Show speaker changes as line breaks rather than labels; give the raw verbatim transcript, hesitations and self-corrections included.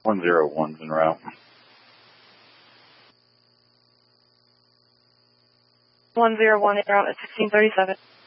one zero one's en route.
one zero one en route at sixteen thirty-seven.